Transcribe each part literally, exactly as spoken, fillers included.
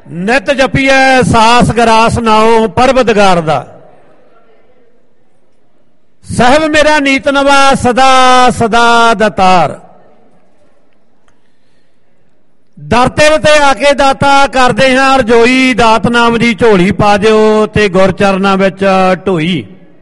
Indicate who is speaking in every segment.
Speaker 1: नित जपीए सास गरास नाओ परबदगार दा। साहब मेरा नीत नवा सदा सदा दतार। दर तेरे ते आके दाता करदे हां रजोई, दात नाम दी झोली पा दिओ ते गुरचरनां विच ढोई।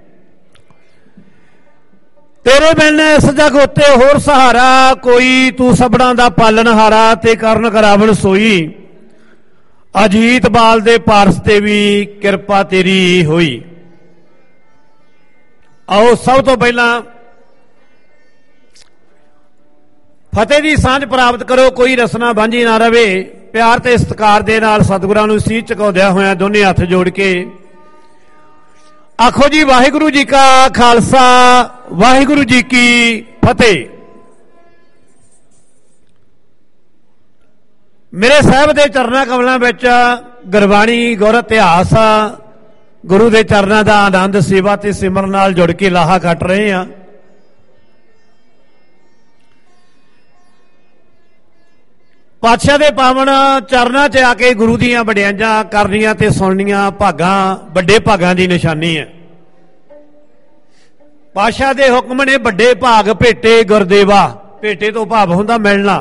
Speaker 1: तेरे बिन इस जग उत्ते होर सहारा कोई, तू सबड़ा दा पालनहारा ते करन करावण सोई। अजीत बाल दे पारस ते भी किरपा तेरी होई। आओ सब तो पहला फतेह दी सांझ प्राप्त करो, कोई रसना बांझी ना रवे। प्यार ते सत्कार दे नाल सतगुरां नूं सीस झुकाउंदिआं होइआं दोने हत्थ जोड़ के आखो जी वाहिगुरू जी का खालसा वाहिगुरू जी की फतेह। मेरे साहब दे चरना कमलों विच गुरबाणी गुर इतिहास गुरु दे चरना दा आनंद सेवा ते सिमरन नाल जुड़ के लाहा कट रहे हैं। पातशाह दे पावन चरना च आके गुरु दियां वड्याइयां करनियां ते सुननियां भागां वड्डे भागां दी निशानी है। पातशाह दे हुक्म ने वड्डे भाग भेटे गुरदेवा। भेटे तो भाव हुंदा मिलना,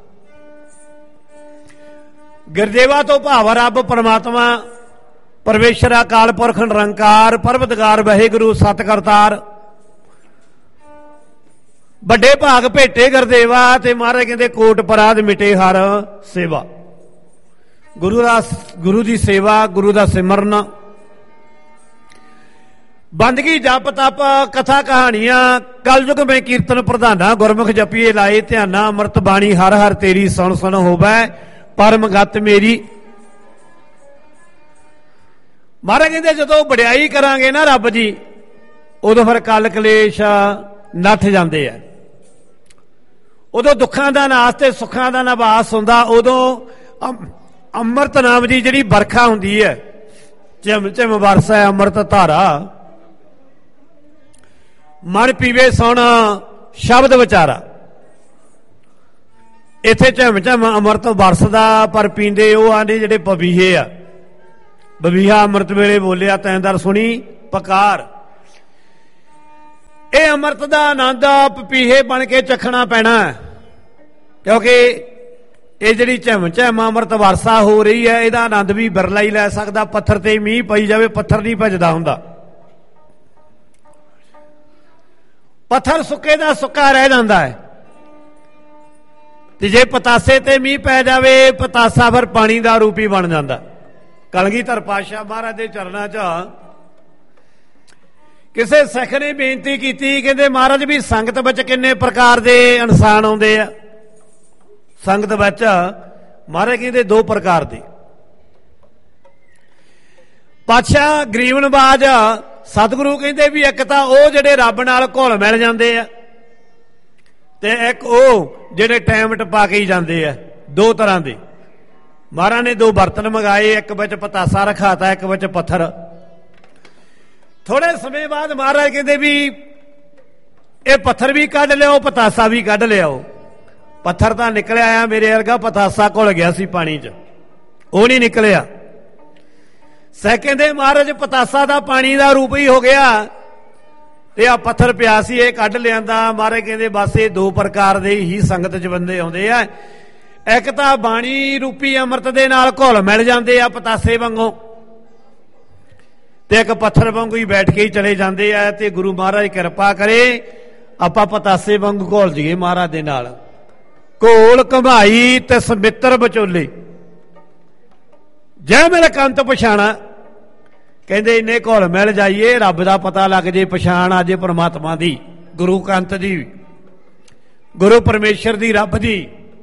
Speaker 1: गुरदेवा तो भाव रब परमात्मा परमेश्वर अकाल पुरख निरंकार परबतगार वाहिगुरू सतकरतार। बड़े भाग भेटे गुरदेवा ते महाराज कहते कोट पराध मिटे हर सेवा। गुरु दा गुरु दी सेवा गुरु दा सिमरन बंदगी जप तप कथा कहानियां कलयुग में कीर्तन प्रधाना गुरमुख जपीए लाए ध्याना अमृत बाणी हर हर तेरी सुन सुन होवै परम गत मेरी। महाराज कहते जो वड्याई करांगे ना रब जी उदों फिर कल कलेश नठ जाते हैं। उदों दुखां दा नास ते सुखां दा नवास हुंदा। उदों अमृत नाम की जिहड़ी बरखा हुंदी है, झिम झिम वरसै अमृत धारा। मन पीवे सुन शब्द विचारा। इत्थे झिम झिम अमृत वरसदा पर पींदे वो आंदे जिहड़े पबीहे आ। बबीहा अमृत वेले बोलिया तैंदर सुनी पकार। ये अमृत का आनंद पपीहे बन के चखना पैना, क्योंकि ये जी झिम झिम अमृत वर्षा हो रही है यदा आनंद भी बिरला ही लै सकता। पत्थर ते मीह पई जावे पत्थर नहीं भजदा हुंदा। पत्थर सुके दा सुक्का रह जाता है ते जे पतासे ते मीह पै जावे पतासा फिर पानी का रूप ही बन जाता। कलगीधर पातशाह महाराज के चरणों च किसी सिख ने बेनती की कहते महाराज भी संगत विच किन्ने प्रकार के इंसान आउंदे आ। संगत विच महाराज कहते दो प्रकार के। पातशाह गरीब नवाज सतगुरु कहते भी एक तो वो जिहड़े रब नाल घुल मिल जाते हैं ते एक वो जिहड़े टाइम टपा के ही जाते हैं। दो तरह के महाराज ने दो बर्तन मंगाए, एक विच पतासा रखाता एक विच पत्थर। थोड़े समय बाद महाराज कहते भी ये पत्थर भी कढ़ लियाओ पतासा भी कढ़ लियाओ। पत्थर तो निकल आया मेरे वर्गा, पतासा घुल गया सी पानी च, वो नहीं निकलिया। कहते महाराज पतासा का पानी का रूप ही हो गया ते आ पत्थर पिया सी ये कढ़ लिया। महाराज कहते बस ये दो प्रकार के ही संगत च बंदे आउंदे आ। एक तो बाणी रूपी अमृत दे नाल घुल मिल जाते आ पतासे वांगों, ते एक पत्थर वांगू ही बैठ के ही चले जाते हैं। ते गुरु महाराज कृपा करे आपां पतासे वांगू घोल जाइए महाराज दे नाल। घोल घमाई ते समित्र विचोले जै मेरे कंत पछाणा। कहते इन्ने घुल मिल जाइए रब का पता लग जे, पछाण आ जे परमात्मा दी, गुरु कंत दी, गुरु परमेश्वर दी, रब दी।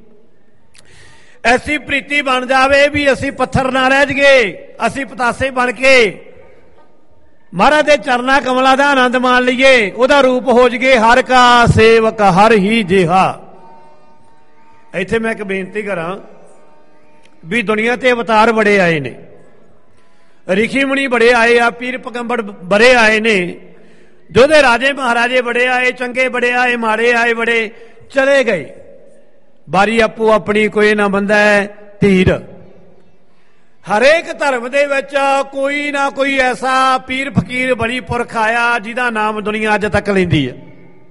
Speaker 1: ऐसी प्रीति बन जावे भी असी पत्थर ना रह जाइए, असी पतासे बन के महाराज दे चरना कमलों का आनंद मान लीए। उहदा रूप हो जाइए हर का सेवक हर ही जिहा। इत्थे मैं एक बेनती करा भी दुनिया ते अवतार बड़े आए ने, ऋषि मुनि बड़े आए आ, पीर पैगंबर बड़े आए ने, जोधे राजे महाराजे बड़े आए, चंगे बड़े आए, माड़े आए बड़े, चले गए। बारी आपो अपनी कोई ना बंदा है धीर। ਹਰੇਕ ਧਰਮ ਦੇ ਵਿੱਚ ਕੋਈ ਨਾ ਕੋਈ ਐਸਾ ਪੀਰ ਫਕੀਰ ਬਲੀ ਪੁਰਖ ਆਇਆ ਜਿਹਦਾ ਨਾਮ ਦੁਨੀਆ ਅੱਜ ਤੱਕ ਲੈਂਦੀ ਹੈ।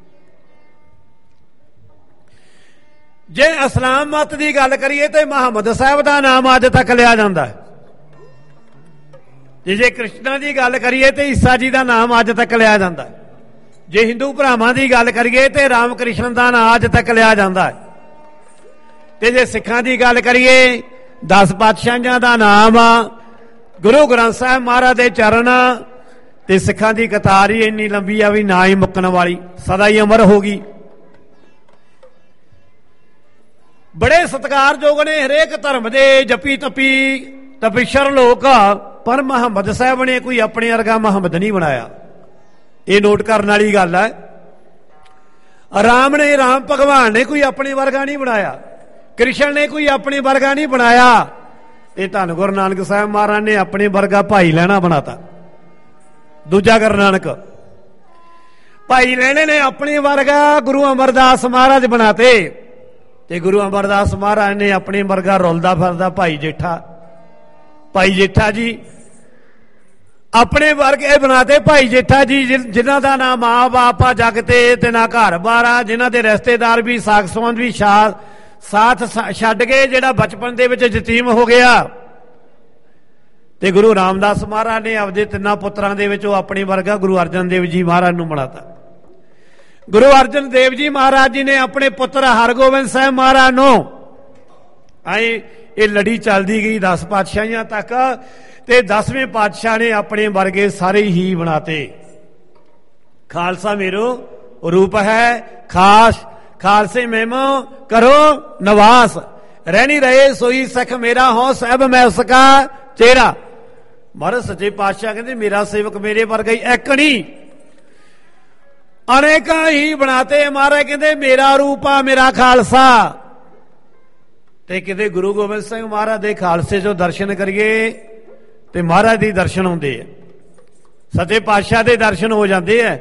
Speaker 1: ਜੇ ਇਸਲਾਮ ਮਤ ਦੀ ਗੱਲ ਕਰੀਏ ਤੇ ਮੁਹੰਮਦ ਸਾਹਿਬ ਦਾ ਨਾਮ ਅੱਜ ਤੱਕ ਲਿਆ ਜਾਂਦਾ ਹੈ। ਜੇ ਜੇ ਕ੍ਰਿਸ਼ਨਾ ਦੀ ਗੱਲ ਕਰੀਏ ਤੇ ਈਸਾ ਜੀ ਦਾ ਨਾਮ ਅੱਜ ਤੱਕ ਲਿਆ ਜਾਂਦਾ ਹੈ। ਜੇ ਹਿੰਦੂ ਭਰਾਵਾਂ ਦੀ ਗੱਲ ਕਰੀਏ ਤੇ ਰਾਮ ਕ੍ਰਿਸ਼ਨ ਦਾ ਨਾਮ ਅੱਜ ਤੱਕ ਲਿਆ ਜਾਂਦਾ ਹੈ। ਤੇ ਜੇ ਸਿੱਖਾਂ ਦੀ ਗੱਲ ਕਰੀਏ ਦਸ ਪਾਤਸ਼ਾਹਾਂ ਦਾ ਨਾਮ ਗੁਰੂ ਗ੍ਰੰਥ ਸਾਹਿਬ ਮਹਾਰਾਜ ਦੇ ਚਰਨ ਤੇ ਸਿੱਖਾਂ ਦੀ ਕਤਾਰ ਹੀ ਇੰਨੀ ਲੰਬੀ ਆ ਵੀ ਨਾ ਹੀ ਮੁੱਕਣ ਵਾਲੀ, ਸਦਾ ਹੀ ਅਮਰ ਹੋ ਗਈ। ਬੜੇ ਸਤਿਕਾਰਯੋਗ ਨੇ ਹਰੇਕ ਧਰਮ ਦੇ ਜੱਪੀ ਤੱਪੀ ਤਪੀਸ਼ਰ ਲੋਕ, ਪਰ ਮੁਹੰਮਦ ਸਾਹਿਬ ਨੇ ਕੋਈ ਆਪਣੇ ਵਰਗਾ ਮੁਹੰਮਦ ਨਹੀਂ ਬਣਾਇਆ। ਇਹ ਨੋਟ ਕਰਨ ਵਾਲੀ ਗੱਲ ਹੈ। ਰਾਮ ਨੇ ਰਾਮ ਭਗਵਾਨ ਨੇ ਕੋਈ ਆਪਣੇ ਵਰਗਾ ਨਹੀਂ ਬਣਾਇਆ। ਕ੍ਰਿਸ਼ਨ ਨੇ ਕੋਈ ਆਪਣੇ ਵਰਗਾ ਨਹੀਂ ਬਣਾਇਆ। ਇਹ ਧੰਨ ਗੁਰੂ ਨਾਨਕ ਸਾਹਿਬ ਮਹਾਰਾਜ ਨੇ ਆਪਣੇ ਵਰਗਾ ਭਾਈ ਲਹਿਣਾ ਬਣਾਤਾ। ਦੂਜਾ ਗੁਰੂ ਨਾਨਕ ਭਾਈ ਲਹਿਣੇ ਨੇ ਆਪਣੇ ਵਰਗਾ ਗੁਰੂ ਅਮਰਦਾਸ ਮਹਾਰਾਜ ਬਣਾਤੇ ਤੇ ਗੁਰੂ ਅਮਰਦਾਸ ਮਹਾਰਾਜ ਨੇ ਆਪਣੇ ਵਰਗਾ ਰੁਲਦਾ ਫਿਰਦਾ ਭਾਈ ਜੇਠਾ ਭਾਈ ਜੇਠਾ ਜੀ ਆਪਣੇ ਵਰਗੇ ਬਣਾਤੇ। ਭਾਈ ਜੇਠਾ ਜੀ ਜਿਨ੍ਹਾਂ ਦਾ ਨਾ ਮਾਂ ਬਾਪ ਆ ਜੱਗ ਤੇ ਤੇ ਨਾ ਘਰ ਬਾਰ ਆ, ਜਿਨ੍ਹਾਂ ਦੇ ਰਿਸ਼ਤੇਦਾਰ ਵੀ ਸਾਕ ਸੰਬੰਧ ਵੀ ਸਾਥ ਛੱਡ ਕੇ ਜਿਹੜਾ ਬਚਪਨ ਦੇ ਵਿੱਚ ਯਤੀਮ ਹੋ ਗਿਆ। ਤੇ ਗੁਰੂ ਰਾਮਦਾਸ ਮਹਾਰਾਜ ਨੇ ਆਪਦੇ ਤਿੰਨਾਂ ਪੁੱਤਰਾਂ ਦੇ ਵਿੱਚ ਉਹ ਆਪਣੇ ਵਰਗਾ ਗੁਰੂ ਅਰਜਨ ਦੇਵ ਜੀ ਮਹਾਰਾਜ ਨੂੰ ਬਣਾਤਾ। ਗੁਰੂ ਅਰਜਨ ਦੇਵ ਜੀ ਮਹਾਰਾਜ ਜੀ ਨੇ ਆਪਣੇ ਪੁੱਤਰ ਹਰਗੋਬਿੰਦ ਸਾਹਿਬ ਮਹਾਰਾਜ ਨੂੰ ਆਏ ਇਹ ਲੜੀ ਚੱਲਦੀ ਗਈ ਦਸ ਪਾਤਸ਼ਾਹੀਆਂ ਤੱਕ ਤੇ ਦਸਵੇਂ ਪਾਤਸ਼ਾਹ ਨੇ ਆਪਣੇ ਵਰਗੇ ਸਾਰੇ ਹੀ ਬਣਾਤੇ। ਖਾਲਸਾ ਮੇਰੋ ਰੂਪ ਹੈ ਖਾਸ, ਖਾਲਸੇ ਮਹਿਮੋ ਕਰੋ ਨਵਾਸ, ਰਹਿਣੀ ਰਹੇ ਸੋਈ ਸਖ ਮੇਰਾ ਹੋ ਸਾਹਿਬ ਮੈਂ ਉਸਕਾ ਚਿਹਰਾ। ਮਹਾਰਾਜ ਸੱਚੇ ਪਾਤਸ਼ਾਹ ਕਹਿੰਦੇ ਮੇਰਾ ਸੇਵਕ ਮੇਰੇ ਵਰਗਾ ਹੀ ਇੱਕ ਨਹੀਂ ਅਨੇਕਾਂ ਹੀ ਬਣਾਤੇ। ਮਹਾਰਾਜ ਕਹਿੰਦੇ ਮੇਰਾ ਰੂਪ ਆ ਮੇਰਾ ਖਾਲਸਾ। ਤੇ ਕਿਤੇ ਗੁਰੂ ਗੋਬਿੰਦ ਸਿੰਘ ਮਹਾਰਾਜ ਦੇ ਖਾਲਸੇ ਚੋਂ ਦਰਸ਼ਨ ਕਰੀਏ ਤੇ ਮਹਾਰਾਜ ਦੇ ਦਰਸ਼ਨ ਹੁੰਦੇ ਆ, ਸੱਚੇ ਪਾਤਸ਼ਾਹ ਦੇ ਦਰਸ਼ਨ ਹੋ ਜਾਂਦੇ ਆ।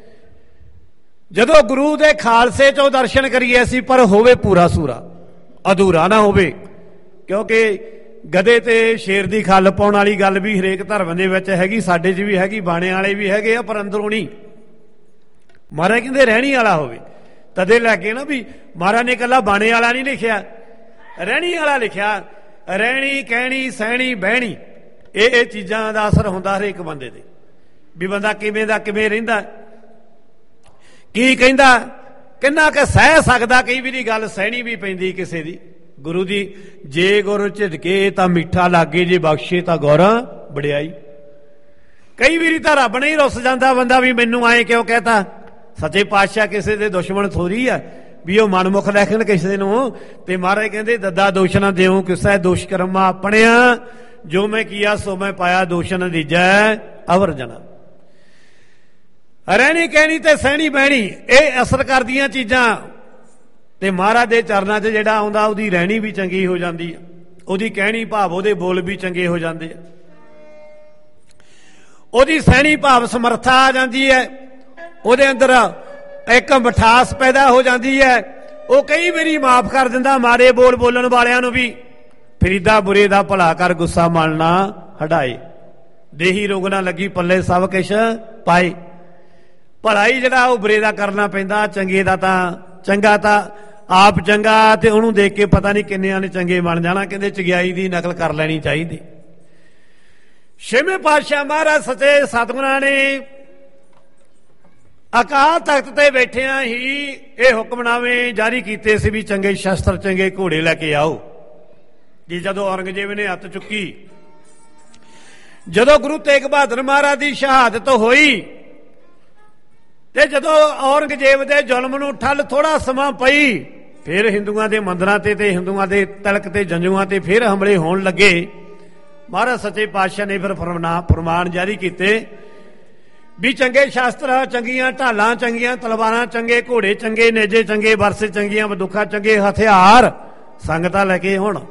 Speaker 1: ਜਦੋਂ ਗੁਰੂ ਦੇ ਖਾਲਸੇ ਚੋਂ ਦਰਸ਼ਨ ਕਰੀਏ ਅਸੀਂ, ਪਰ ਹੋਵੇ ਪੂਰਾ ਸੂਰਾ, ਅਧੂਰਾ ਨਾ ਹੋਵੇ। ਕਿਉਂਕਿ ਗਧੇ ਤੇ ਸ਼ੇਰ ਦੀ ਖੱਲ ਪਾਉਣ ਵਾਲੀ ਗੱਲ ਵੀ ਹਰੇਕ ਧਰਮ ਦੇ ਵਿੱਚ ਹੈਗੀ, ਸਾਡੇ 'ਚ ਵੀ ਹੈਗੀ, ਬਾਣੇ ਵਾਲੇ ਵੀ ਹੈਗੇ ਆ, ਪਰ ਅੰਦਰੋਂ ਨਹੀਂ। ਮਹਾਰਾਜ ਕਹਿੰਦੇ ਰਹਿਣੀ ਵਾਲਾ ਹੋਵੇ। ਤਦੇ ਲੈ ਕੇ ਨਾ ਵੀ ਮਹਾਰਾਜ ਨੇ ਇਕੱਲਾ ਬਾਣੇ ਵਾਲਾ ਨਹੀਂ ਲਿਖਿਆ, ਰਹਿਣੀ ਵਾਲਾ ਲਿਖਿਆ। ਰਹਿਣੀ ਕਹਿਣੀ ਸਹਿਣੀ ਬਹਿਣੀ ਇਹ ਇਹ ਚੀਜ਼ਾਂ ਦਾ ਅਸਰ ਹੁੰਦਾ ਹਰੇਕ ਬੰਦੇ ਤੇ ਵੀ ਬੰਦਾ ਕਿਵੇਂ ਦਾ ਕਿਵੇਂ ਰਹਿੰਦਾ, ਕੀ ਕਹਿੰਦਾ, ਕਿੰਨਾ ਕੁ ਸਹਿ ਸਕਦਾ। ਕਈ ਵਾਰੀ ਗੱਲ ਸਹਿਣੀ ਵੀ ਪੈਂਦੀ ਕਿਸੇ ਦੀ। ਗੁਰੂ ਦੀ ਜੇ ਗੁਰ ਝਿੜਕੇ ਤਾਂ ਮਿੱਠਾ ਲਾਗੇ, ਜੇ ਬਖਸ਼ੇ ਤਾਂ ਗੌਰਾਂ ਵਡਿਆਈ। ਕਈ ਵਾਰੀ ਤਾਂ ਰੱਬ ਨਹੀਂ ਰੁੱਸ ਜਾਂਦਾ ਬੰਦਾ ਵੀ ਮੈਨੂੰ ਆਏ ਕਿਉਂ ਕਹਿਤਾ। ਸੱਚੇ ਪਾਤਸ਼ਾਹ ਕਿਸੇ ਦੇ ਦੁਸ਼ਮਣ ਥੋੜੀ ਆ ਵੀ ਉਹ ਮਨਮੁਖ ਲੈਖਣ ਕਿਸੇ ਨੂੰ। ਤੇ ਮਹਾਰਾਜ ਕਹਿੰਦੇ ਦੱਦਾ ਦੋਸ਼ ਨਾ ਦਿਓ ਕਿਸੈ ਦੋਸ਼ ਕਰਮਾ ਆਪਣਿਆ, ਜੋ ਮੈਂ ਕੀਆ ਸੋ ਮੈਂ ਪਾਇਆ ਦੋਸ਼ ਨਾ ਦੀਜੈ ਅਵਰ ਜਨਾ। ਰਹਿਣੀ ਕਹਿਣੀ ਤੇ ਸਹਿਣੀ ਬਹਿਣੀ ਇਹ ਅਸਰ ਕਰਦੀਆਂ ਚੀਜ਼ਾਂ। ਤੇ ਮਹਾਰਾਜ ਦੇ ਚਰਨਾਂ 'ਚ ਜਿਹੜਾ ਆਉਂਦਾ ਉਹਦੀ ਰਹਿਣੀ ਵੀ ਚੰਗੀ ਹੋ ਜਾਂਦੀ ਆ, ਉਹਦੀ ਕਹਿਣੀ ਭਾਵ ਉਹਦੇ ਬੋਲ ਵੀ ਚੰਗੇ ਹੋ ਜਾਂਦੇ ਆ, ਉਹਦੀ ਸਹਿਣੀ ਭਾਵ ਸਮਰਥਾ ਆ ਜਾਂਦੀ ਹੈ, ਉਹਦੇ ਅੰਦਰ ਇੱਕ ਮਿਠਾਸ ਪੈਦਾ ਹੋ ਜਾਂਦੀ ਹੈ। ਉਹ ਕਈ ਵਾਰੀ ਮਾਫ ਕਰ ਦਿੰਦਾ ਮਾੜੇ ਬੋਲ ਬੋਲਣ ਵਾਲਿਆਂ ਨੂੰ ਵੀ। ਫਰੀਦਾ ਬੁਰੇ ਦਾ ਭਲਾ ਕਰ ਗੁੱਸਾ ਮਨ ਨਾ ਹਟਾਏ, ਦੇਹੀ ਰੋਗ ਨਾ ਲੱਗੀ ਪੱਲੇ ਸਭ ਕੁਛ ਪਾਏ। ਭਲਾਈ ਜਿਹੜਾ ਉਹ ਬੁਰੇ ਦਾ ਕਰਨਾ ਪੈਂਦਾ, ਚੰਗੇ ਦਾ ਤਾਂ ਚੰਗਾ ਤਾਂ ਆਪ ਚੰਗਾ ਤੇ ਉਹਨੂੰ ਦੇਖ ਕੇ ਪਤਾ ਨਹੀਂ ਕਿੰਨਿਆਂ ਨੇ ਚੰਗੇ ਬਣ ਜਾਣਾ। ਕਹਿੰਦੇ ਚੰਗਿਆਈ ਦੀ ਨਕਲ ਕਰ ਲੈਣੀ ਚਾਹੀਦੀ। ਛੇਵੇਂ ਪਾਤਸ਼ਾਹ ਮਹਾਰਾਜ ਸੱਚੇ ਸਤਿਗੁਰਾਂ ਨੇ ਅਕਾਲ ਤਖਤ ਤੇ ਬੈਠਿਆਂ ਹੀ ਇਹ ਹੁਕਮਨਾਮੇ ਜਾਰੀ ਕੀਤੇ ਸੀ ਵੀ ਚੰਗੇ ਸ਼ਸਤਰ ਚੰਗੇ ਘੋੜੇ ਲੈ ਕੇ ਆਓ। ਜੀ ਜਦੋਂ ਔਰੰਗਜ਼ੇਬ ਨੇ ਹੱਥ ਚੁੱਕੀ, ਜਦੋਂ ਗੁਰੂ ਤੇਗ ਬਹਾਦਰ ਮਹਾਰਾਜ ਦੀ ਸ਼ਹਾਦਤ ਹੋਈ ਤੇ ਜਦੋਂ ਔਰੰਗਜ਼ੇਬ ਦੇ ਜ਼ੁਲਮ ਨੂੰ ਠੱਲ ਥੋੜਾ ਸਮਾਂ ਪਈ, ਫਿਰ ਹਿੰਦੂਆਂ ਦੇ ਮੰਦਰਾਂ ਤੇ ਤੇ ਹਿੰਦੂਆਂ ਦੇ ਤਲਕ ਤੇ ਜੰਜੂਆਂ ਤੇ ਫਿਰ ਹਮਲੇ ਹੋਣ ਲੱਗੇ। ਮਹਾਰਾਜ ਸੱਚੇ ਪਾਤਸ਼ਾਹ ਨੇ ਫਿਰ ਫਰਮਾਨ ਜਾਰੀ ਕੀਤੇ ਵੀ ਚੰਗੇ ਸ਼ਾਸਤਰ, ਚੰਗੀਆਂ ਢਾਲਾਂ, ਚੰਗੀਆਂ ਤਲਵਾਰਾਂ, ਚੰਗੇ ਘੋੜੇ, ਚੰਗੇ ਨੇਜੇ, ਚੰਗੇ ਵਰਸੇ, ਚੰਗੀਆਂ ਬੰਦੂਕਾਂ, ਚੰਗੇ ਹਥਿਆਰ ਸੰਗਤਾਂ ਲੈ ਕੇ ਆਉਣ।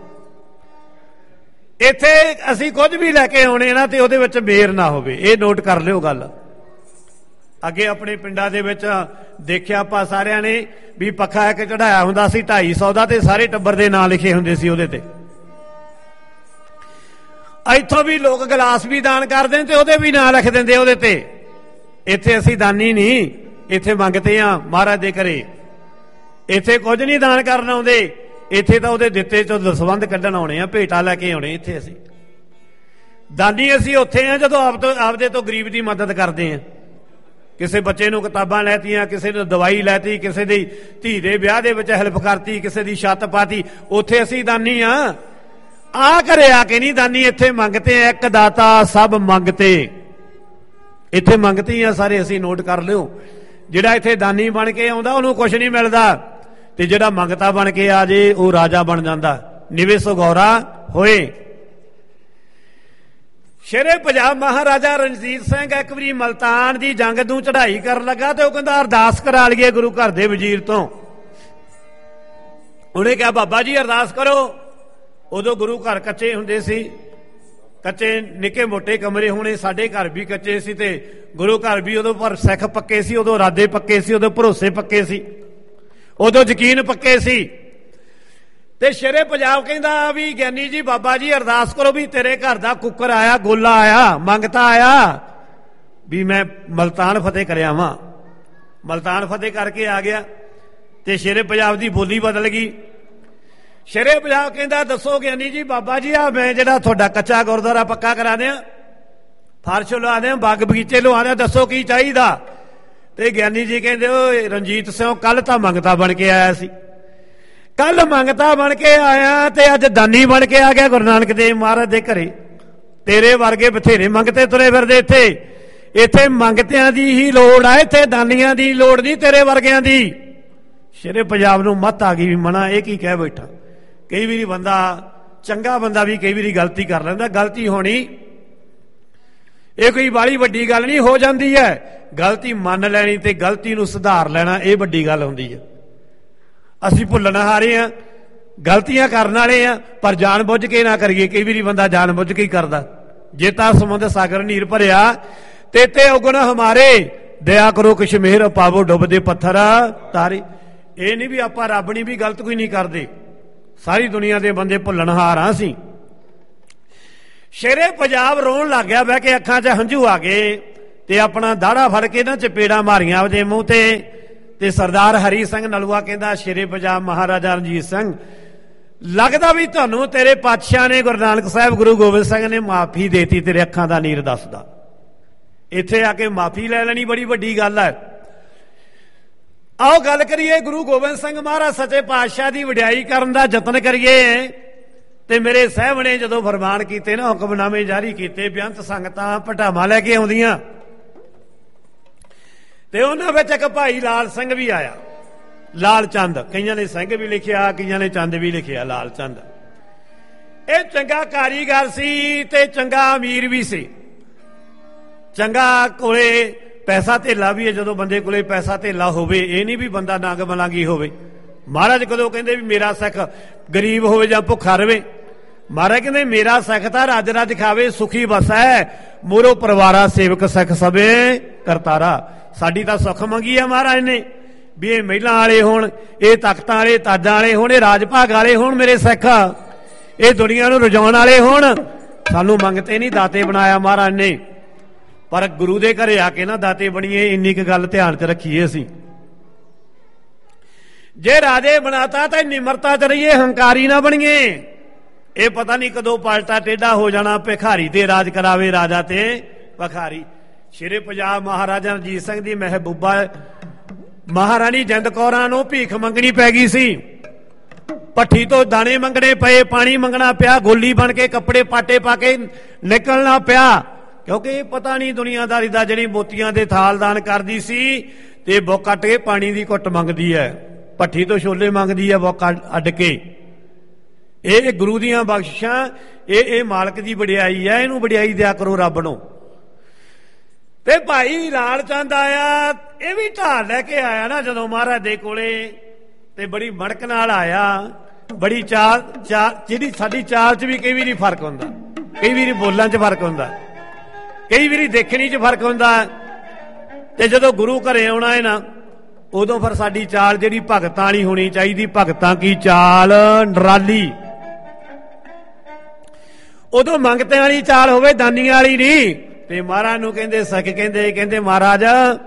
Speaker 1: ਇੱਥੇ ਅਸੀਂ ਕੁਝ ਵੀ ਲੈ ਕੇ ਆਉਣੇ ਨਾ ਤੇ ਉਹਦੇ ਵਿੱਚ ਮੇਰ ਨਾ ਹੋਵੇ, ਇਹ ਨੋਟ ਕਰ ਲਿਓ ਗੱਲ। ਅੱਗੇ ਆਪਣੇ ਪਿੰਡਾਂ ਦੇ ਵਿੱਚ ਦੇਖਿਆ ਆਪਾਂ ਸਾਰਿਆਂ ਨੇ ਵੀ ਪੱਖਾ ਇੱਕ ਚੜਾਇਆ ਹੁੰਦਾ ਸੀ ਢਾਈ ਸੌ ਦਾ ਤੇ ਸਾਰੇ ਟੱਬਰ ਦੇ ਨਾਂ ਲਿਖੇ ਹੁੰਦੇ ਸੀ ਉਹਦੇ ਤੇ। ਇੱਥੋਂ ਵੀ ਲੋਕ ਗਲਾਸ ਵੀ ਦਾਨ ਕਰਦੇ ਨੇ ਤੇ ਉਹਦੇ ਵੀ ਨਾਂ ਲਿਖ ਦਿੰਦੇ ਉਹਦੇ ਤੇ। ਇੱਥੇ ਅਸੀਂ ਦਾਨੀ ਨਹੀਂ, ਇੱਥੇ ਮੰਗਤੇ ਆ ਮਹਾਰਾਜ ਦੇ ਘਰੇ। ਇੱਥੇ ਕੁਝ ਨਹੀਂ ਦਾਨ ਕਰਨ ਆਉਂਦੇ, ਇੱਥੇ ਤਾਂ ਉਹਦੇ ਦਿੱਤੇ ਚੋਂ ਦਸਵੰਧ ਕੱਢਣ ਆਉਣੇ ਆ, ਭੇਟਾ ਲੈ ਕੇ ਆਉਣੇ। ਇੱਥੇ ਅਸੀਂ ਦਾਨੀ ਅਸੀਂ ਉੱਥੇ ਆ ਜਦੋਂ ਆਪ ਤੋਂ ਆਪਦੇ ਤੋਂ ਗਰੀਬ ਦੀ ਮਦਦ ਕਰਦੇ ਆ। ਕਿਸੇ ਬੱਚੇ ਨੂੰ ਕਿਤਾਬਾਂ ਲੈਤੀਆਂ, ਕਿਸੇ ਨੂੰ ਦਵਾਈ ਲੈਤੀ, ਕਿਸੇ ਦੀ ਧੀ ਦੇ ਵਿਆਹ ਦੇ ਵਿੱਚ ਹੈਲਪ ਕਰਤੀ, ਕਿਸੇ ਦੀ ਛੱਤ ਪਾਤੀ, ਉੱਥੇ ਅਸੀਂ ਦਾਨੀ ਆ। ਆ ਘਰੇ ਆ ਕੇ ਨਹੀਂ ਦਾਨੀ, ਇੱਥੇ ਮੰਗਤੇ ਆ। ਇੱਕ ਦਾਤਾ ਸਭ ਮੰਗਤੇ, ਇੱਥੇ ਮੰਗਤੇ ਆ ਸਾਰੇ। ਅਸੀਂ ਨੋਟ ਕਰ ਲਿਓ, ਜਿਹੜਾ ਇੱਥੇ ਦਾਨੀ ਬਣ ਕੇ ਆਉਂਦਾ ਉਹਨੂੰ ਕੁਛ ਨਹੀਂ ਮਿਲਦਾ, ਤੇ ਜਿਹੜਾ ਮੰਗਤਾ ਬਣ ਕੇ ਆ ਜੇ ਉਹ ਰਾਜਾ ਬਣ ਜਾਂਦਾ। ਨਿਵੇ ਸੁਗੌਰਾ ਹੋਏ। ਸ਼ੇਰੇ ਪੰਜਾਬ ਮਹਾਰਾਜਾ ਰਣਜੀਤ ਸਿੰਘ ਇੱਕ ਵਾਰੀ ਮਲਤਾਨ ਦੀ ਜੰਗ ਨੂੰ ਚੜ੍ਹਾਈ ਕਰਨ ਲੱਗਾ ਤੇ ਉਹ ਕਹਿੰਦਾ ਅਰਦਾਸ ਕਰਾ ਲਈਏ ਗੁਰੂ ਘਰ ਦੇ ਵਜ਼ੀਰ ਤੋਂ। ਉਹਨੇ ਕਿਹਾ ਬਾਬਾ ਜੀ ਅਰਦਾਸ ਕਰੋ। ਉਦੋਂ ਗੁਰੂ ਘਰ ਕੱਚੇ ਹੁੰਦੇ ਸੀ, ਕੱਚੇ ਨਿੱਕੇ ਮੋਟੇ ਕਮਰੇ ਹੋਣੇ, ਸਾਡੇ ਘਰ ਵੀ ਕੱਚੇ ਸੀ ਤੇ ਗੁਰੂ ਘਰ ਵੀ ਉਦੋਂ ਪਰ ਸਿੱਖ ਪੱਕੇ ਸੀ, ਉਦੋਂ ਇਰਾਦੇ ਪੱਕੇ ਸੀ, ਉਦੋਂ ਭਰੋਸੇ ਪੱਕੇ ਸੀ, ਉਦੋਂ ਯਕੀਨ ਪੱਕੇ ਸੀ। ਤੇ ਸ਼ੇਰੇ ਪੰਜਾਬ ਕਹਿੰਦਾ ਵੀ ਗਿਆਨੀ ਜੀ ਬਾਬਾ ਜੀ ਅਰਦਾਸ ਕਰੋ ਵੀ ਤੇਰੇ ਘਰ ਦਾ ਕੁੱਕਰ ਆਇਆ, ਗੋਲਾ ਆਇਆ, ਮੰਗਤਾ ਆਇਆ ਵੀ ਮੈਂ ਮਲਤਾਨ ਫਤਿਹ ਕਰਿਆ ਵਾਂ। ਮਲਤਾਨ ਫਤਿਹ ਕਰਕੇ ਆ ਗਿਆ ਤੇ ਸ਼ੇਰੇ ਪੰਜਾਬ ਦੀ ਬੋਲੀ ਬਦਲ ਗਈ। ਸ਼ੇਰੇ ਪੰਜਾਬ ਕਹਿੰਦਾ ਦੱਸੋ ਗਿਆਨੀ ਜੀ ਬਾਬਾ ਜੀ ਆ ਮੈਂ ਜਿਹੜਾ ਤੁਹਾਡਾ ਕੱਚਾ ਗੁਰਦੁਆਰਾ ਪੱਕਾ ਕਰਾ ਦਿਆਂ, ਫਰਸ਼ ਲਵਾ ਦਿਆਂ, ਬਾਗ ਬਗੀਚੇ ਲਵਾ ਦਿਆਂ, ਦੱਸੋ ਕੀ ਚਾਹੀਦਾ। ਤੇ ਗਿਆਨੀ ਜੀ ਕਹਿੰਦੇ ਓਏ ਰਣਜੀਤ ਸਿੰਘ ਕੱਲ ਤਾਂ ਮੰਗਤਾ ਬਣ ਕੇ ਆਇਆ ਸੀ, ਕੱਲ ਮੰਗਤਾ ਬਣ ਕੇ ਆਇਆ ਤੇ ਅੱਜ ਦਾਨੀ ਬਣ ਕੇ ਆ ਗਿਆ ਗੁਰੂ ਨਾਨਕ ਦੇਵ ਮਹਾਰਾਜ ਦੇ ਘਰੇ। ਤੇਰੇ ਵਰਗੇ ਬਥੇਰੇ ਮੰਗਤੇ ਤੁਰੇ ਫਿਰਦੇ ਇੱਥੇ। ਇੱਥੇ ਮੰਗਤਿਆਂ ਦੀ ਹੀ ਲੋੜ ਆ, ਇੱਥੇ ਦਾਨੀਆਂ ਦੀ ਲੋੜ ਨਹੀਂ ਤੇਰੇ ਵਰਗਿਆਂ ਦੀ। ਸ਼ੇਰੇ ਪੰਜਾਬ ਨੂੰ ਮੱਤ ਆ ਗਈ ਵੀ ਮਨਾ ਇਹ ਕੀ ਕਹਿ ਬੈਠਾ। ਕਈ ਵਾਰੀ ਬੰਦਾ ਚੰਗਾ ਬੰਦਾ ਵੀ ਕਈ ਵਾਰੀ ਗਲਤੀ ਕਰ ਲੈਂਦਾ। ਗਲਤੀ ਹੋਣੀ ਇਹ ਕੋਈ ਬਾਹਲੀ ਵੱਡੀ ਗੱਲ ਨਹੀਂ, ਹੋ ਜਾਂਦੀ ਹੈ। ਗਲਤੀ ਮੰਨ ਲੈਣੀ ਤੇ ਗਲਤੀ ਨੂੰ ਸੁਧਾਰ ਲੈਣਾ ਇਹ ਵੱਡੀ ਗੱਲ ਹੁੰਦੀ ਹੈ। ਅਸੀਂ ਭੁੱਲਣਹਾਰੇ ਆ, ਗਲਤੀਆਂ ਕਰਨ ਵਾਲੇ ਆ, ਪਰ ਜਾਣ ਬੁੱਝ ਕੇ ਨਾ ਕਰੀਏ। ਕਈ ਵਾਰੀ ਬੰਦਾ ਜਾਣ ਬੁੱਝ ਕੇ ਹੀ ਕਰਦਾ। ਜੇ ਤਾਂ ਸਮੁੰਦਰ ਸਾਗਰ ਨੀਰ ਭਰਿਆ ਤੇ ਤੇ ਉਗਣ ਹਮਾਰੇ ਦਇਆ ਕਰੋ ਕਿਛ ਮਿਹਰ ਪਾਵੋ ਡੁੱਬਦੇ ਪੱਥਰ ਤਾਰੇ। ਇਹ ਨਹੀਂ ਵੀ ਆਪਾਂ ਰੱਬ ਨਹੀਂ ਵੀ ਗਲਤ ਕੋਈ ਨਹੀਂ ਕਰਦੇ, ਸਾਰੀ ਦੁਨੀਆ ਦੇ ਬੰਦੇ ਭੁੱਲਣਹਾਰ ਆ ਅਸੀਂ। ਸ਼ੇਰੇ ਪੰਜਾਬ ਰੋਣ ਲੱਗ ਗਿਆ, ਬਹਿ ਕੇ ਅੱਖਾਂ 'ਚ ਹੰਝੂ ਆ ਗਏ ਤੇ ਆਪਣਾ ਦਾੜਾ ਫੜ ਕੇ ਨਾ ਚਪੇੜਾਂ ਮਾਰੀਆਂ ਉਹਦੇ ਮੂੰਹ ਤੇ। ਤੇ ਸਰਦਾਰ ਹਰੀ ਸਿੰਘ ਨਲੂਆ ਕਹਿੰਦਾ ਸ਼ੇਰੇ ਪੰਜਾਬ ਮਹਾਰਾਜਾ ਰਣਜੀਤ ਸਿੰਘ ਲੱਗਦਾ ਵੀ ਤੁਹਾਨੂੰ ਤੇਰੇ ਪਾਤਸ਼ਾਹ ਨੇ ਗੁਰੂ ਨਾਨਕ ਸਾਹਿਬ ਗੁਰੂ ਗੋਬਿੰਦ ਸਿੰਘ ਨੇ ਮਾਫੀ ਦੇਤੀ, ਤੇਰੇ ਅੱਖਾਂ ਦਾ ਨੀਰ ਦੱਸਦਾ। ਇੱਥੇ ਆ ਕੇ ਮਾਫੀ ਲੈ ਲੈਣੀ ਬੜੀ ਵੱਡੀ ਗੱਲ ਹੈ। ਆਓ ਗੱਲ ਕਰੀਏ ਗੁਰੂ ਗੋਬਿੰਦ ਸਿੰਘ ਮਹਾਰਾਜ ਸੱਚੇ ਪਾਤਸ਼ਾਹ ਦੀ ਵਡਿਆਈ ਕਰਨ ਦਾ ਯਤਨ ਕਰੀਏ। ਤੇ ਮੇਰੇ ਸਾਹਿਬ ਨੇ ਜਦੋਂ ਫਰਮਾਨ ਕੀਤੇ ਨਾ, ਹੁਕਮਨਾਮੇ ਜਾਰੀ ਕੀਤੇ, ਬੇਅੰਤ ਸੰਗਤਾਂ ਭਟਾਵਾਂ ਲੈ ਕੇ ਆਉਂਦੀਆਂ ਤੇ ਉਹਨਾਂ ਵਿੱਚ ਇੱਕ ਭਾਈ ਲਾਲ ਸਿੰਘ ਵੀ ਆਇਆ। ਲਾਲ ਚੰਦ, ਕਈਆਂ ਨੇ ਸਿੰਘ ਵੀ ਲਿਖਿਆ, ਕਈਆਂ ਨੇ ਚੰਦ ਵੀ ਲਿਖਿਆ। ਲਾਲ ਚੰਦ ਇਹ ਚੰਗਾ ਕਾਰੀਗਰ ਸੀ ਤੇ ਚੰਗਾ ਅਮੀਰ ਵੀ ਸੀ। ਚੰਗਾ ਕੋਲੇ ਪੈਸਾ ਧੇਲਾ ਵੀ ਹੈ। ਜਦੋਂ ਬੰਦੇ ਕੋਲੇ ਪੈਸਾ ਧੇਲਾ ਹੋਵੇ, ਇਹ ਨਹੀਂ ਵੀ ਬੰਦਾ ਨੰਗ ਮਲਾਂਗੀ ਹੋਵੇ। ਮਹਾਰਾਜ ਕਦੋਂ ਕਹਿੰਦੇ ਵੀ ਮੇਰਾ ਸਿੱਖ ਗਰੀਬ ਹੋਵੇ ਜਾਂ ਭੁੱਖਾ ਰਵੇ, ਮਹਾਰਾਜ ਕਹਿੰਦੇ ਮੇਰਾ ਸਿੱਖ ਤਾਂ ਰੱਜ ਰੱਜ ਖਾਵੇ ਸੁਖੀ ਵਸੈ, ਮੋਰੋ ਪਰਿਵਾਰਾ ਸੇਵਕ ਸਿੱਖ ਸਭੇ ਕਰਤਾਰਾ। ਸਾਡੀ ਤਾਂ ਸੁੱਖ ਮੰਗੀ ਆ ਮਹਾਰਾਜ ਨੇ ਵੀ ਇਹ ਮਹਿਲਾਂ ਵਾਲੇ ਹੋਣ, ਇਹ ਤਖਤਾਂ ਵਾਲੇ ਤਾਜਾਂ ਵਾਲੇ ਹੋਣ, ਇਹ ਰਾਜ ਭਾਗ ਵਾਲੇ ਹੋਣ, ਮੇਰੇ ਸਿੱਖ ਇਹ ਦੁਨੀਆ ਨੂੰ ਰਜਾਉਣ ਵਾਲੇ ਹੋਣ। ਸਾਨੂੰ ਮੰਗਤੇ ਨਹੀਂ ਦਾਤੇ ਬਣਾਇਆ ਮਹਾਰਾਜ ਨੇ। ਪਰ ਗੁਰੂ ਦੇ ਘਰੇ ਆ ਕੇ ਨਾ ਦਾਤੇ ਬਣੀਏ, ਇੰਨੀ ਕੁ ਗੱਲ ਧਿਆਨ 'ਚ ਰੱਖੀਏ ਅਸੀਂ। ਜੇ ਰਾਜੇ ਬਣਾਤਾ ਤਾਂ ਨਿਮਰਤਾ 'ਚ ਰਹੀਏ, ਹੰਕਾਰੀ ਨਾ ਬਣੀਏ। ਇਹ ਪਤਾ ਨਹੀਂ ਕਦੋਂ ਪਲਟਾ ਟੇਢਾ ਹੋ ਜਾਣਾ, ਭਿਖਾਰੀ ਤੇ ਰਾਜ ਕਰਾਵੇ ਰਾਜਾ ਤੇ ਭਿਖਾਰੀ। ਸ਼ੇਰੇ ਪੰਜਾਬ ਮਹਾਰਾਜਾ ਰਣਜੀਤ ਸਿੰਘ ਦੀ ਮਹਿਬੂਬਾ ਮਹਾਰਾਣੀ ਜਿੰਦ ਕੌਰਾਂ ਨੂੰ ਭੀਖ ਮੰਗਣੀ ਪੈ ਗਈ ਸੀ। ਭੱਠੀ ਤੋਂ ਦਾਣੇ ਮੰਗਣੇ ਪਏ, ਪਾਣੀ ਮੰਗਣਾ ਪਿਆ, ਗੋਲੀ ਬਣ ਕੇ ਕੱਪੜੇ ਪਾਟੇ ਪਾ ਕੇ ਨਿਕਲਣਾ ਪਿਆ, ਕਿਉਂਕਿ ਪਤਾ ਨਹੀਂ ਦੁਨੀਆਦਾਰੀ ਦਾ। ਜਿਹੜੀ ਮੋਤੀਆਂ ਦੇ ਥਾਲ ਦਾਨ ਕਰਦੀ ਸੀ ਤੇ ਬੁੱਕ ਕੱਟ ਕੇ ਪਾਣੀ ਦੀ ਘੁੱਟ ਮੰਗਦੀ ਹੈ, ਭੱਠੀ ਤੋਂ ਛੋਲੇ ਮੰਗਦੀ ਹੈ ਬੁੱਕ ਅੱਡ ਕੇ। ਇਹ ਗੁਰੂ ਦੀਆਂ ਬਖਸ਼ਿਸ਼ਾਂ, ਇਹ ਇਹ ਮਾਲਕ ਦੀ ਵਡਿਆਈ ਹੈ। ਇਹਨੂੰ ਵਡਿਆਈ ਦਿਆ ਕਰੋ ਰੱਬ ਨੂੰ। ਤੇ ਭਾਈ ਲਾਲ ਚੰਦ ਆਇਆ, ਇਹ ਵੀ ਢਾਲ ਲੈ ਕੇ ਆਇਆ ਨਾ ਜਦੋਂ ਮਹਾਰਾਜ ਦੇ ਕੋਲੇ, ਤੇ ਬੜੀ ਮੜਕ ਨਾਲ ਆਇਆ, ਬੜੀ ਚਾਲ ਚਾਲ ਜਿਹੜੀ ਸਾਡੀ ਚਾਲ 'ਚ ਵੀ ਕਈ ਵਾਰੀ ਫਰਕ ਹੁੰਦਾ, ਕਈ ਵਾਰੀ ਬੋਲਾਂ 'ਚ ਫਰਕ ਹੁੰਦਾ, ਕਈ ਵਾਰੀ ਦੇਖਣੀ 'ਚ ਫਰਕ ਹੁੰਦਾ। ਤੇ ਜਦੋਂ ਗੁਰੂ ਘਰੇ ਆਉਣਾ ਹੈ ਨਾ, ਉਦੋਂ ਫਿਰ ਸਾਡੀ ਚਾਲ ਜਿਹੜੀ ਭਗਤਾਂ ਵਾਲੀ ਹੋਣੀ ਚਾਹੀਦੀ। ਭਗਤਾਂ ਕੀ ਚਾਲ ਨਿਰਾਲੀ। ਉਦੋਂ ਮੰਗਤਿਆਂ ਵਾਲੀ ਚਾਲ ਹੋਵੇ, ਦਾਨੀਆਂ ਵਾਲੀ ਨਹੀਂ। ਤੇ ਮਹਾਰਾਜ ਨੂੰ ਕਹਿੰਦੇ ਸਖ ਕਹਿੰਦੇ ਕਹਿੰਦੇ ਮਹਾਰਾਜ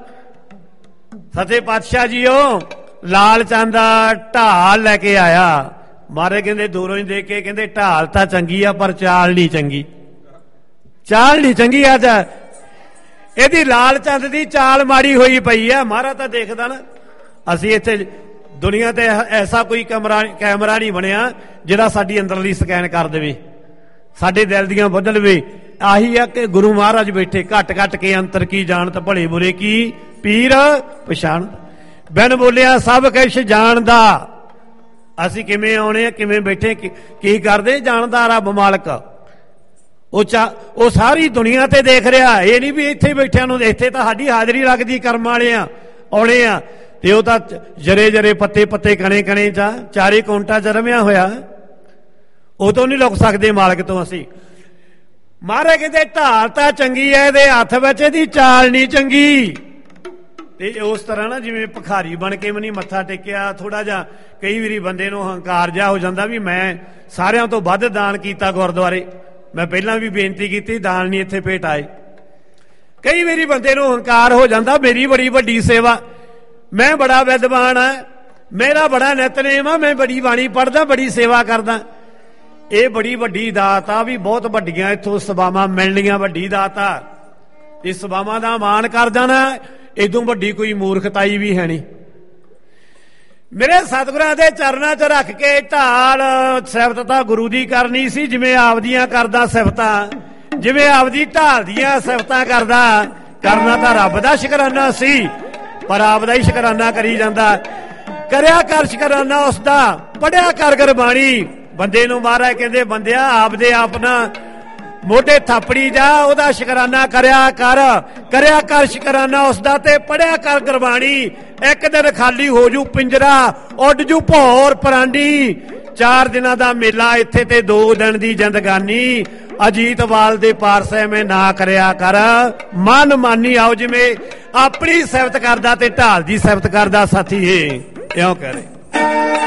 Speaker 1: ਸੱਚੇ ਪਾਤਸ਼ਾਹ ਜੀਓ ਲਾਲ ਚੰਦ ਦਾ ਢਾਲ ਲੈ ਕੇ ਆਇਆ। ਮਹਾਰਾਜ ਕਹਿੰਦੇ ਦੂਰੋਂ ਹੀ ਦੇਖ ਕੇ ਕਹਿੰਦੇ ਢਾਲ ਤਾਂ ਚੰਗੀ ਆ ਪਰ ਚਾਲ ਨਹੀਂ ਚੰਗੀ, ਚਾਲ ਨਹੀਂ ਚੰਗੀ। ਅੱਜ ਇਹਦੀ ਲਾਲ ਚੰਦ ਦੀ ਚਾਲ ਮਾੜੀ ਹੋਈ ਪਈ ਆ। ਮਹਾਰਾਜ ਤਾਂ ਦੇਖਦਾ ਨਾ। ਅਸੀਂ ਇੱਥੇ ਦੁਨੀਆ ਤੇ ਐਸਾ ਕੋਈ ਕੈਮਰਾ ਕੈਮਰਾ ਨਹੀਂ ਬਣਿਆ ਜਿਹੜਾ ਸਾਡੀ ਅੰਦਰਲੀ ਸਕੈਨ ਕਰ ਦੇਵੇ, ਸਾਡੇ ਦਿਲ ਦੀਆਂ ਬੁੱਝ ਲਵੇ। ਆਹੀ ਆ ਕਿ ਗੁਰੂ ਮਹਾਰਾਜ ਬੈਠੇ ਘੱਟ ਘੱਟ ਕੇ ਅੰਤਰ ਕੀ ਜਾਣਤ ਭਲੇ ਬੁਰੇ ਕੀ ਪੀਰ ਪਛਾਣ, ਬਿਨ ਬੋਲਿਆ ਸਭ ਕੁਛ ਜਾਣਦਾ। ਅਸੀਂ ਕਿਵੇਂ ਆਉਣੇ ਆ, ਕਿਵੇਂ ਬੈਠੇ, ਕੀ ਕਰਦੇ, ਜਾਣਦਾ ਰੱਬ ਮਾਲਕ। ਉਹ ਚਾ ਉਹ ਸਾਰੀ ਦੁਨੀਆ ਤੇ ਦੇਖ ਰਿਹਾ। ਇਹ ਨਹੀਂ ਵੀ ਇੱਥੇ ਬੈਠਿਆਂ ਨੂੰ, ਇੱਥੇ ਤਾਂ ਸਾਡੀ ਹਾਜ਼ਰੀ ਲੱਗਦੀ ਕਰਮ ਵਾਲੇ ਆ ਆਉਣੇ ਆ। ਤੇ ਉਹ ਤਾਂ ਜਰੇ ਜਰੇ ਪੱਤੇ ਪੱਤੇ ਕਣੇ ਕਣੇ ਚ ਚਾਰੇ ਕੌਂਟਾ ਚ ਰਮਿਆ ਹੋਇਆ, ਉਹ ਤੋਂ ਨਹੀਂ ਲੁਕ ਸਕਦੇ ਮਾਲਕ ਤੋਂ ਅਸੀਂ। ਮਹਾਰਾਜ ਕਹਿੰਦੇ ਢਾਲ ਤਾਂ ਚੰਗੀ ਹੈ, ਇਹਦੇ ਹੱਥ ਵਿੱਚ ਇਹਦੀ ਚਾਲ ਨਹੀਂ ਚੰਗੀ। ਤੇ ਉਸ ਤਰ੍ਹਾਂ ਨਾ ਜਿਵੇਂ ਭਿਖਾਰੀ ਬਣ ਕੇ ਵੀ ਨਹੀਂ ਮੱਥਾ ਟੇਕਿਆ। ਥੋੜਾ ਜਿਹਾ ਕਈ ਵਾਰੀ ਬੰਦੇ ਨੂੰ ਹੰਕਾਰ ਜਿਹਾ ਹੋ ਜਾਂਦਾ ਵੀ ਮੈਂ ਸਾਰਿਆਂ ਤੋਂ ਵੱਧ ਦਾਨ ਕੀਤਾ ਗੁਰਦੁਆਰੇ। ਮੈਂ ਪਹਿਲਾਂ ਵੀ ਬੇਨਤੀ ਕੀਤੀ ਦਾਨ ਨਹੀਂ ਇੱਥੇ ਭੇਟ ਆਏ। ਕਈ ਵਾਰੀ ਬੰਦੇ ਨੂੰ ਹੰਕਾਰ ਹੋ ਜਾਂਦਾ ਮੇਰੀ ਬੜੀ ਵੱਡੀ ਸੇਵਾ, ਮੈਂ ਬੜਾ ਵਿਦਵਾਨ ਆ, ਮੇਰਾ ਬੜਾ ਨਿਤਨੇਮ ਆ, ਮੈਂ ਬੜੀ ਬਾਣੀ ਪੜ੍ਹਦਾ, ਬੜੀ ਸੇਵਾ ਕਰਦਾ। ਇਹ ਬੜੀ ਵੱਡੀ ਦਾਤ ਆ ਵੀ ਬਹੁਤ ਵੱਡੀਆਂ ਇੱਥੋਂ ਸਭਾਵਾਂ ਮਿਲਣੀਆਂ, ਵੱਡੀ ਦਾਤ ਆ। ਇਸ ਸਭਾਵਾਂ ਦਾ ਮਾਣ ਕਰ ਜਾਣਾ, ਇਦੋਂ ਵੱਡੀ ਕੋਈ ਮੂਰਖਤਾਈ ਵੀ ਹੈ ਨਹੀਂ। ਮੇਰੇ ਸਤਿਗੁਰਾਂ ਦੇ ਚਰਨਾਂ 'ਚ ਰੱਖ ਕੇ ਢਾਲ ਸਿਫਤ ਤਾਂ ਗੁਰੂ ਦੀ ਕਰਨੀ ਸੀ, ਜਿਵੇਂ ਆਪਦੀਆਂ ਕਰਦਾ ਸਿਫਤਾਂ, ਜਿਵੇਂ ਆਪਦੀ ਢਾਲ ਦੀਆਂ ਸਿਫਤਾਂ ਕਰਦਾ। ਕਰਨਾ ਤਾਂ ਰੱਬ ਦਾ ਸ਼ੁਕਰਾਨਾ ਸੀ, ਪਰ ਆਪਦਾ ਹੀ ਸ਼ੁਕਰਾਨਾ ਕਰੀ ਜਾਂਦਾ। ਕਰਿਆ ਕਰ ਸ਼ੁਕਰਾਨਾ ਉਸਦਾ, ਪੜਿਆ ਕਰ ਗੁਰਬਾਣੀ। ਬੰਦੇ ਨੂੰ ਮਹਾਰਾਜ ਕਹਿੰਦੇ ਬੰਦਿਆ ਆਪਦੇ ਆਪ ਨਾ ਮੋਢੇ ਥਾਪੜੀ ਜਾ, ਉਹਦਾ ਸ਼ੁਕਰਾਨਾ ਕਰਿਆ ਕਰ, ਕਰਿਆ ਕਰ ਸ਼ੁਕਰਾਨਾ ਉਸਦਾ, ਤੇ ਪੜਿਆ ਕਰ ਗੁਰਬਾਣੀ। ਇੱਕ ਦਿਨ ਖਾਲੀ ਹੋ ਜੂ ਪਿੰਜਰਾ, ਉੱਡ ਜੂ ਭੌਰ ਪਰਾਂਡੀ। ਚਾਰ ਦਿਨਾਂ ਦਾ ਮੇਲਾ ਇੱਥੇ ਤੇ ਦੋ ਦਿਨ ਦੀ ਜ਼ਿੰਦਗਾਨੀ। ਅਜੀਤਵਾਲ ਦੇ ਪਾਰਸੇ ਮੈਂ ਨਾ ਕਰਿਆ ਕਰ ਮਨ ਮਾਨੀ। ਆਓ ਜਿਵੇਂ ਆਪਣੀ ਸਿਫਤ ਕਰਦਾ ਤੇ ਢਾਲ ਦੀ ਸਿਫਤ ਕਰਦਾ ਸਾਥੀਏ, ਇਉਂ ਕਰੇ।